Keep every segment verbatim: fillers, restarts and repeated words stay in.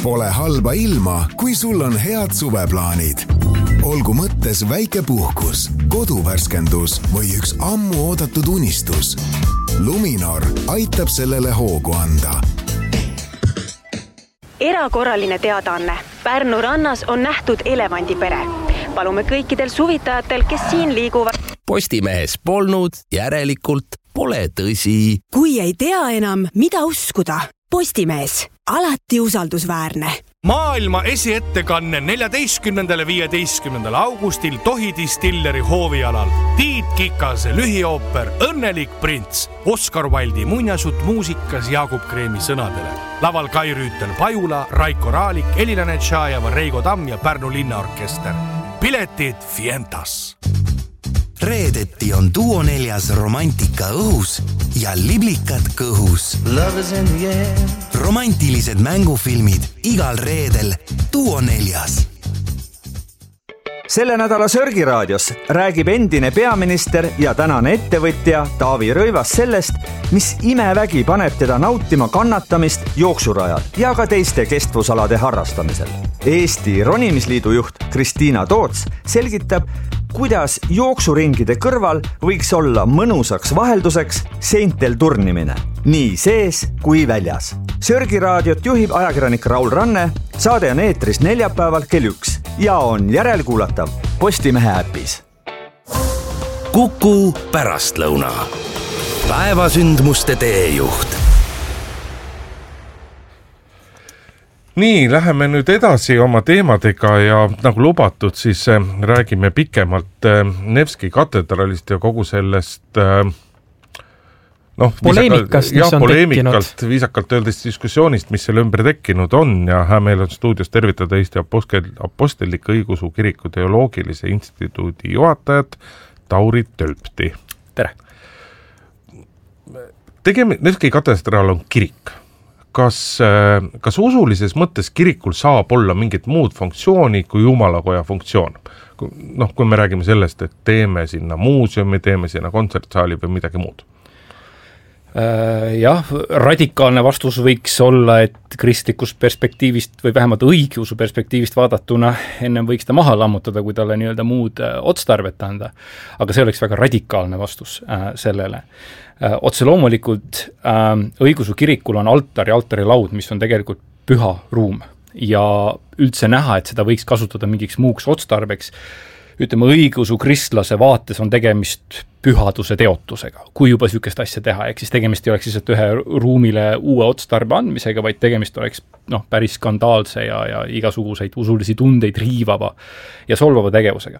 Pole halba ilma, kui sul on head suveplaanid. Olgu mõttes väike puhkus, koduvärskendus või üks ammu oodatud unistus. Luminor aitab sellele hoogu anda. Erakorraline teadaanne. Pärnu rannas on nähtud elevandipere. Palume kõikidel suvitajatel, kes siin liiguvad. Postimehes polnud, järelikult pole tõsi. Kui ei tea enam, mida uskuda. Postimees, alati usaldusväärne. Maailma esiettekanne neljateistkümnendal viieteistkümnendal augustil Tohi Distilleri hoovialal. Tiit Kikase lühiooper Õnnelik prints. Oscar Wilde'i muinasjutt muusikas Jaagup Kreemi sõnadele. Laval Kai Rüütel Pajula, Raiko Raalik, Elina Netšajeva, Reigo Tamm ja Pärnu linnaorkester. Piletid Fientas. Reedeti on Duo neljas romantika õhus ja liblikad kõhus. Romantilised mängufilmid igal reedel Duo neljas. Selle nädala Sörgiraadios räägib endine peaminister ja tänane ettevõtja Taavi Rõivas sellest, mis imevägi paneb teda nautima kannatamist jooksurajal ja ka teiste kestvusalade harrastamisel. Eesti Ronimisliidu juht Kristiina Toots selgitab, kuidas jooksuringide kõrval võiks olla mõnusaks vahelduseks seintel turnimine, nii sees kui väljas. Sörgiraadiot juhib ajakirjanik Raul Ranne, saade on eetris neljapäeval kell üks ja on järelkuulatav Postimehe äpis. Kuku pärastlõuna. Päevasündmuste teejuht. Nii, läheme nüüd edasi oma teemadega ja nagu lubatud, siis räägime pikemalt Nevski katedralist ja kogu sellest noh, poleemikast, mis ja, on poleemikalt, tekkinud. Viisakalt öeldes diskussioonist, mis selle ümber tekkinud on ja hää meil on stuudios tervitada Eesti Apostelliku õigusu kiriku teoloogilise instituudi juhatajat Tauri Tölpti. Tere! Tegeme, Nevski katedral on kirik. Kas, kas usulises mõttes kirikul saab olla mingit muud funktsiooni kui jumalakoja funktsioon? Noh, kui me räägime sellest, et teeme sinna muuseumi, teeme sinna kontsertsaali või midagi muud. Jah, radikaalne vastus võiks olla, et kristlikust perspektiivist või vähemalt õigeusu perspektiivist vaadatuna ennem võiks ta maha lammutada, kui talle nii-öelda muud otstarvet anda. Aga see oleks väga radikaalne vastus sellele. Otse loomulikult õigeusu kirikul on altar ja altari laud, mis on tegelikult püha ruum ja üldse näha, et seda võiks kasutada mingiks muuks otstarbeks. Ütleme, õigeusu kristlase vaates on tegemist pühaduse teotusega, kui juba sükest asja teha, ehk siis tegemist ei oleks lihtsalt ühe ruumile uue otstarbe andmisega, vaid tegemist oleks noh, päris skandaalse ja, ja igasuguseid usulisi tundeid riivava ja solvava tegevusega.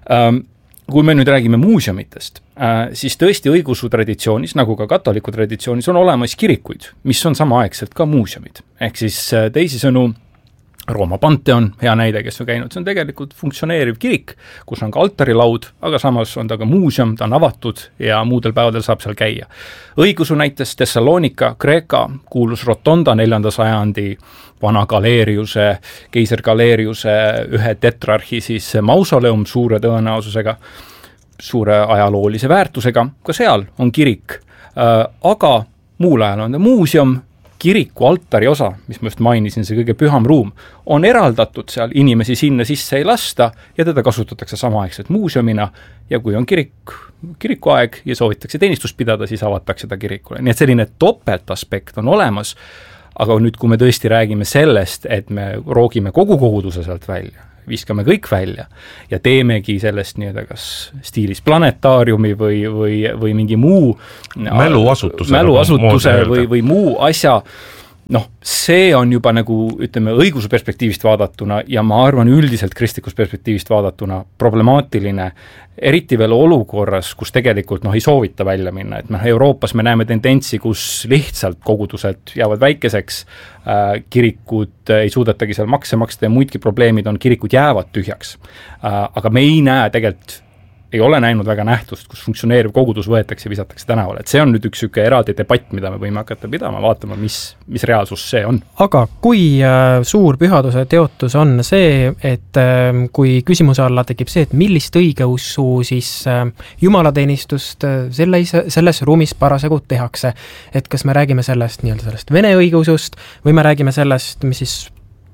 Kui me nüüd räägime muuseumitest, siis tõesti õigeusu traditsioonis, nagu ka katoliku traditsioonis, on olemas kirikuid, mis on samaaegselt ka muuseumid. Ehk siis teisisõnu, Rooma Pantheon, hea näide, kes on käinud, see on tegelikult funktsioneeriv kirik, kus on ka altarilaud, aga samas on ta ka muuseum, ta on avatud ja muudel päevadel saab seal käia. Õigeusu näites Thessalonika, Kreeka, kuulus Rotonda neljanda sajandi vana Galeriuse, keiser Galeriuse ühe tetrarhi siis mausoleum suure tõenäosusega, suure ajaloolise väärtusega, ka seal on kirik, aga muul ajal on ta muuseum, kiriku altari osa, mis ma just mainisin, see kõige püham ruum, on eraldatud seal, inimesi sinna sisse ei lasta ja teda kasutatakse samaaegselt muuseumina ja kui on kirik, kirikuaeg ja soovitakse teenistust pidada, siis avatakse ta kirikule. Nii et selline topeltaspekt on olemas, aga nüüd, kui me tõesti räägime sellest, et me roogime kogu koguduse sealt välja, viskame kõik välja ja teemegi sellest nii-öelda kas stiilis planetaariumi või, või, või mingi muu mäluasutuse, mäluasutuse või, või muu asja, noh, see on juba nagu, ütleme, õigeusu perspektiivist vaadatuna ja ma arvan üldiselt kristlikust perspektiivist vaadatuna problemaatiline, eriti veel olukorras, kus tegelikult noh, ei soovita välja minna, et noh, Euroopas me näeme tendentsi, kus lihtsalt kogudused jäävad väikeseks, äh, kirikud ei suudetagi seal makse maksta ja muidki probleemid on, kirikud jäävad tühjaks. Äh, aga me ei näe tegelikult ei ole näinud väga nähtust, kus funktsioneeriv kogudus võetakse ja visatakse tänavale. Et see on nüüd üks üks eraldi debatt, mida me võime hakata pidama, vaatama, mis, mis reaalsus see on. Aga kui äh, suur pühaduse teotus on see, et äh, kui küsimuse alla tekib see, et millist õigeusu siis äh, jumalateenistust äh, selles, selles ruumis parasjagu tehakse, et kas me räägime sellest, nii-öelda sellest vene õigeusust või me räägime sellest, mis siis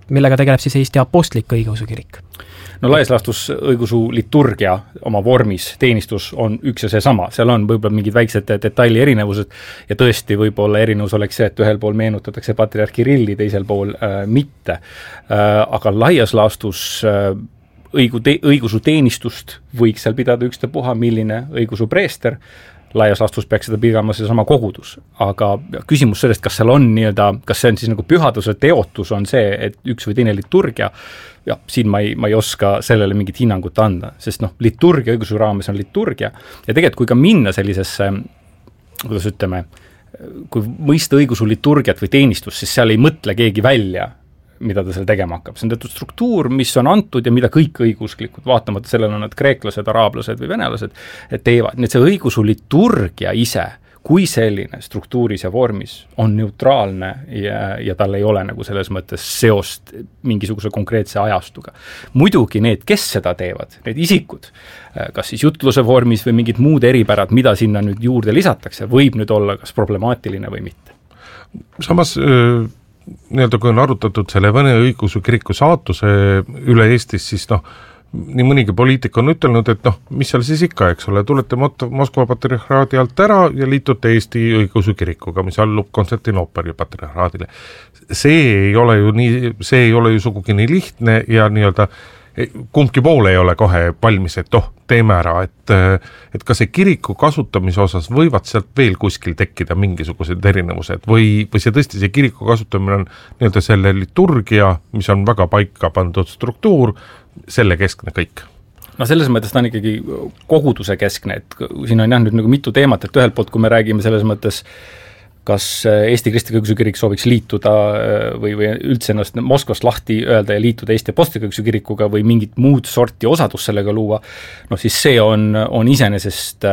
millega tegeleb siis Eesti Apostlik Õigeusu Kirik? No laias laastus õigeusu liturgia oma vormis, teenistus on üks ja see sama, seal on võib-olla mingid väiksed detaili erinevused ja tõesti võib-olla erinevus oleks see, et ühel pool meenutatakse patriarh Kirilli, teisel pool äh, mitte äh,. Aga laias laastus äh, õigu te, õigeusu teenistust võiks seal pidada ükstapuha, milline õigeusu preester, laias laastus peaks seda pidama see sama kogudus, aga küsimus sellest, kas seal on nii-öelda, kas see on siis nagu pühaduse teotus on see, et üks või teine liturgia, ja siin ma ei, ma ei oska sellele mingit hinnangut anda, sest noh, liturgia õigeusu raames on liturgia ja tegelikult kui ka minna sellisesse, kuidas ütleme, kui mõista õigeusu liturgiat või teenistust, siis seal ei mõtle keegi välja, mida ta seal tegema hakkab. See on teatud struktuur, mis on antud ja mida kõik õigusklikud, vaatamata sellele on nad kreeklased, araablased või venelased, teevad. Nii et see õigeusu liturgia ise, kui selline struktuuris ja vormis on neutraalne ja, ja tal ei ole nagu selles mõttes seost mingisuguse konkreetse ajastuga. Muidugi need, kes seda teevad, need isikud, kas siis jutluse vormis või mingid muud eripärad, mida sinna nüüd juurde lisatakse, võib nüüd olla kas problemaatiline või mitte. Samas nii-öelda kui on arutatud selle Vene õigeusu kiriku saatuse üle Eestis, siis noh, nii mõnigi poliitik on ütelnud, et noh, mis seal siis ikka, eks ole, tulete Moskva patriarhaadi alt ära ja liitute Eesti õigeusu kirikuga, mis allub Konstantinoopoli patriarhaadile. See ei ole ju nii, see ei ole ju sugugi nii lihtne ja nii-öelda kumbki pool ei ole kohe valmis, et oh, teeme ära, et, et kas see kiriku kasutamise osas võivad sealt veel kuskil tekkida mingisugused erinevused või, või see tõesti see kiriku kasutamine on nii-öelda selle liturgia, mis on väga paika pandud struktuur, selle keskne kõik? No selles mõttes ta on ikkagi koguduse keskne, et siin on jah nüüd nagu mitu teemat, et ühelt poolt, kui me räägime selles mõttes, kas Eesti Kristlik Õigeusu Kirik sooviks liituda või, või üldse ennast Moskvast lahti öelda ja liituda Eesti Apostlik Õigeusu Kirikuga või mingit muud sorti osadus sellega luua, no siis see on, on iseenesest,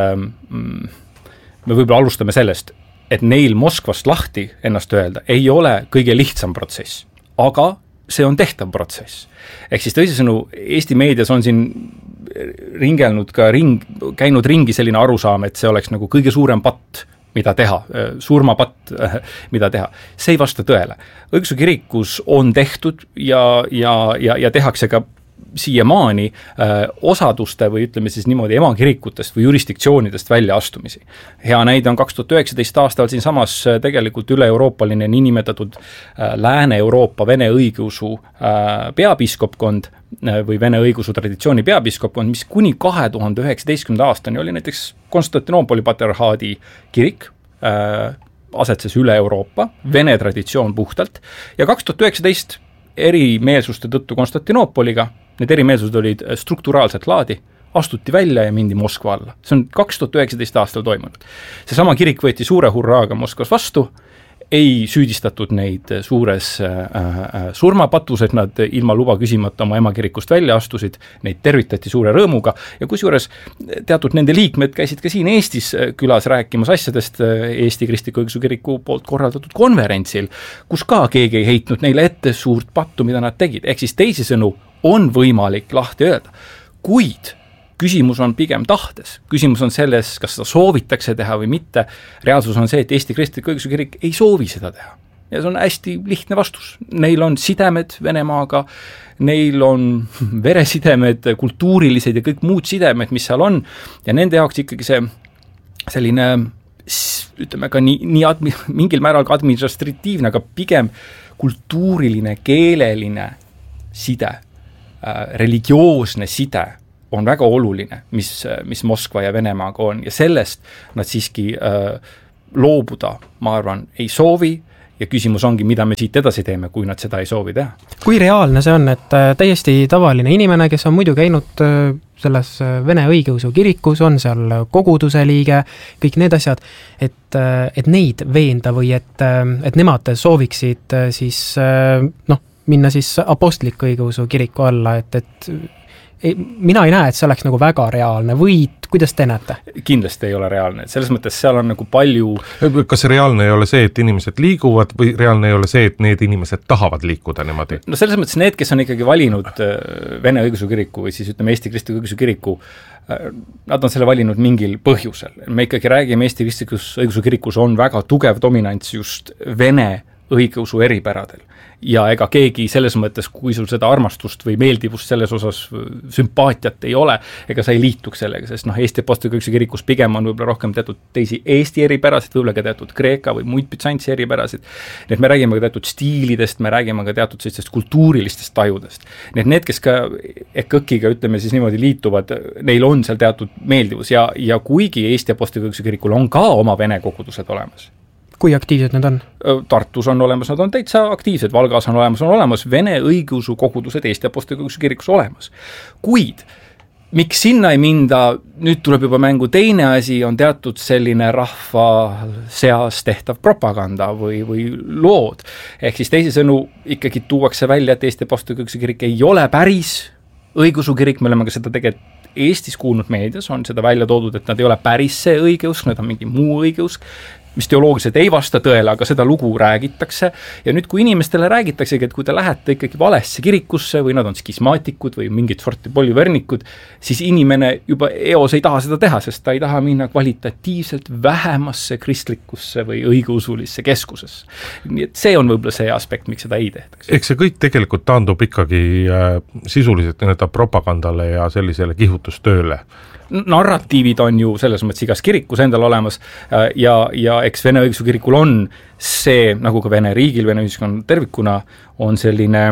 me võib-olla alustame sellest, et neil Moskvast lahti ennast öelda ei ole kõige lihtsam protsess, aga see on tehtav protsess. Ehk siis tõsisõnu, Eesti meedias on siin ringelnud ka ring, käinud ringi selline arusaam, et see oleks nagu kõige suurem patt, mida teha, surmapatt, mida teha. See ei vasta tõele. Õigeusu kirikus on tehtud ja, ja, ja, ja tehakse ka siiamaani äh, osaduste või ütleme siis niimoodi emakirikutest või jurisdiktsioonidest välja astumisi. Hea näide on kaks tuhat üheksateist aastal siin samas tegelikult üle-euroopaline niinimetatud äh, Lääne-Euroopa Vene õigeusu äh, peapiiskopkond äh, või Vene õigeusu traditsiooni peapiiskopkond, mis kuni kahe tuhande üheksateistkümnenda aastani oli näiteks Konstantinoopoli patriarhaadi kirik, äh, asetses üle Euroopa, Vene traditsioon puhtalt ja kaks tuhat üheksateist erimeelsuste tõttu Konstantinoopoliga, need erimeelsused olid strukturaalset laadi, astuti välja ja mindi Moskva alla. See on kaks tuhat üheksateist aastal toimunud. See sama kirik võeti suure hurraaga Moskvas vastu, ei süüdistatud neid suures äh, surmapatus, et nad ilma luba küsimata oma emakirikust välja astusid, neid tervitati suure rõõmuga ja kusjuures teatud nende liikmed käisid ka siin Eestis külas rääkimas asjadest Eesti Kristliku Õigeusu Kiriku poolt korraldatud konverentsil, kus ka keegi ei heitnud neile ette suurt pattu, mida nad tegid. Ehk siis teisisõnu on võimalik lahti öelda, kuid küsimus on pigem tahtes. Küsimus on selles, kas seda soovitakse teha või mitte. Reaalsus on see, et Eesti Kristlik Õigeusu Kirik ei soovi seda teha. Ja see on hästi lihtne vastus. Neil on sidemed Venemaaga, neil on veresidemed, kultuurilised ja kõik muud sidemed, mis seal on. Ja nende jaoks ikkagi see selline, ütleme ka nii, nii admi, mingil määral ka administratiivne, aga pigem kultuuriline, keeleline side, religioosne side on väga oluline, mis, mis Moskva ja Venemaaga on ja sellest nad siiski äh, loobuda, ma arvan, ei soovi ja küsimus ongi, mida me siit edasi teeme, kui nad seda ei soovi teha. Kui reaalne see on, et äh, täiesti tavaline inimene, kes on muidu käinud äh, selles Vene õigeusu kirikus, on seal koguduse liige, kõik need asjad, et, äh, et neid veenda või et, äh, et nemad sooviksid äh, siis äh, noh, minna siis apostlik õigeusu kiriku alla, et, et ei, mina ei näe, et see oleks nagu väga reaalne või kuidas te näete? Kindlasti ei ole reaalne, selles mõttes seal on nagu palju... Kas reaalne ei ole see, et inimesed liiguvad või reaalne ei ole see, et need inimesed tahavad liikuda niimoodi? No selles mõttes need, kes on ikkagi valinud Vene õigeusu kiriku või siis ütleme Eesti Kristliku Õigeusu Kiriku, nad on selle valinud mingil põhjusel. Me ikkagi räägime Eesti Kristliku Õigeusu Kirikus on väga tugev dominants just Vene õigeusu eripäradel. ja ega keegi selles mõttes, kui sul seda armastust või meeldivust selles osas sümpaatiat ei ole, ega sa ei liituks sellega, sest noh, Eesti Apostlik-Õigeusu kirikus pigem on võib-olla rohkem teatud teisi Eesti eripärasid, võib-olla ka teatud Kreeka või muid Bütsantsi eripärasid. Nii et me räägime ka teatud stiilidest, me räägime ka teatud sellistest kultuurilistest tajudest. Nii et need, kes ka EKõK-iga, ütleme siis niimoodi liituvad, neil on seal teatud meeldivus ja, ja kuigi Eesti Apostlik-Õigeusu kirikul on ka oma vene kogudused olemas. Kui aktiivsed need on? Tartus on olemas, nad on täitsa aktiivsed, Valgas on olemas, on olemas vene õigeusu kogudused Eesti Apostlik-Õigeusu kirikus olemas. Kuid miks sinna ei minda, nüüd tuleb juba mängu teine asi, on teatud selline rahva seas tehtav propaganda või, või lood. Ehk siis teisisõnu ikkagi tuuakse välja, et Eesti Apostlik-Õigeusu kirik ei ole päris õigeusu kirik, me oleme ka seda tegelikult Eestis kuulnud meedias, on seda välja toodud, et nad ei ole päris see õigeusk, nad on mingi muu õigeusk, mis teoloogiliselt ei vasta tõele, aga seda lugu räägitakse ja nüüd, kui inimestele räägitaksegi, et kui te lähete ikkagi valesse kirikusse või nad on skismaatikud või mingid sorti polüvernikud, siis inimene juba eos ei taha seda teha, sest ta ei taha minna kvalitatiivselt vähemasse kristlikusse või õigeusulisse keskusesse. Nii et see on võib-olla see aspekt, miks seda ei tehtaks. Eks see kõik tegelikult taandub ikkagi äh, sisuliselt nii-öelda propagandale ja sellisele kihutustööle. Narratiivid on ju selles mõttes igas kirikus endal olemas ja, ja eks Vene õigeusu kirikul on see, nagu ka Vene riigil, Vene ühiskond tervikuna, on selline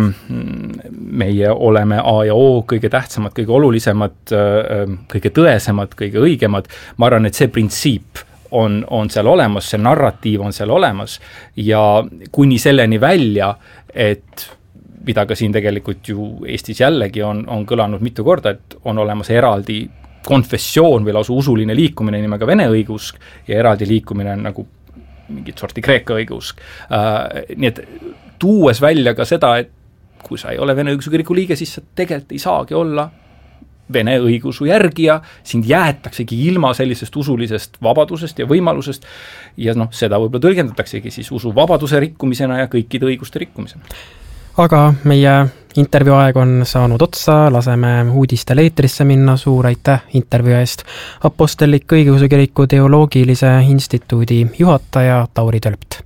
meie oleme A ja O, kõige tähtsamad, kõige olulisemad, kõige tõesemad, kõige õigemad. Ma arvan, et see printsiip on, on seal olemas, see narratiiv on seal olemas ja kuni selleni välja, et mida ka siin tegelikult ju Eestis jällegi on, on kõlanud mitu korda, et on olemas eraldi konfessioon või lausa usuline liikumine nimega Vene õigeusk ja eraldi liikumine on nagu mingit sorti Kreeka õigeusk. Uh, nii et tuues välja ka seda, et kui sa ei ole Vene õigeusu kiriku liige, siis sa tegelikult ei saagi olla Vene õigeusu järgija, sind jäetaksegi ilma sellisest usulisest vabadusest ja võimalusest ja noh, seda võib-olla tõlgendataksegi siis usu vabaduse rikkumisena ja kõikide õiguste rikkumisena. Aga meie intervjuu aeg on saanud otsa, laseme uudistele eetrisse minna, suur aitäh intervjuu eest. Apostlik-Õigeusu kiriku teoloogilise instituudi juhataja Tauri Tölpt.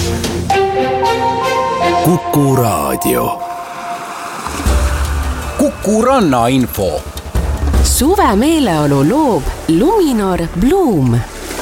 Kuku Raadio. Kuku Ranna info. Suve meeleolu loob Luminor Bloom.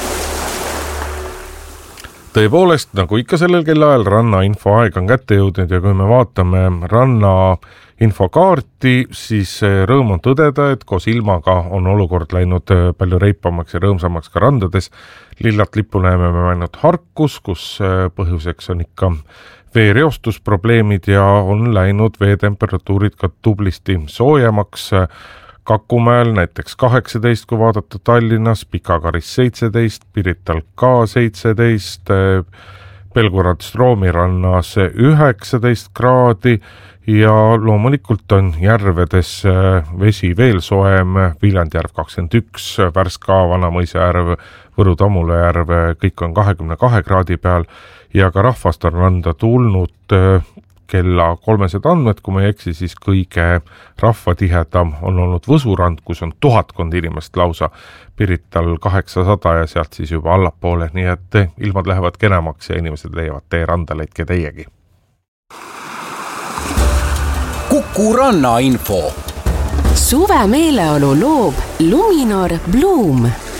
Tõepoolest, nagu ikka sellel kellaajal, Ranna infoaeg on kätte jõudnud ja kui me vaatame Ranna infokaarti, siis rõõm on tõdeda, et koos ilmaga on olukord läinud palju reipamaks ja rõõmsamaks ka randades. Lillat lippu näeme me ainult Harkus, kus põhjuseks on ikka veereostusprobleemid ja on läinud veetemperatuurid ka tublisti soojemaks. Kakumäel näiteks kaheksateist, kui vaadata Tallinnas, Pikakaris seitseteist, Pirital ka seitseteist, Belgorod Stroomirannas üheksateist kraadi ja loomulikult on järvedes vesi veel soem, Viljandjärv kakskümmend üks, Värska, Vanamõisajärv, Võru-Tammula järv, kõik on kahekümne kahe kraadi peal ja ka rahvast on randa tulnud kella kolmesed andmed, kui ma ei eksi, siis kõige rahvatihedam on olnud Võsurand, kus on tuhatkond inimest lausa, Pirital kaheksasada ja sealt siis juba allapoole, nii et ilmad lähevad kenemaks ja inimesed leiavad tee randa, leidke teiegi. Kuku Ranna info. Suve meeleolu loob Luminor Bloom.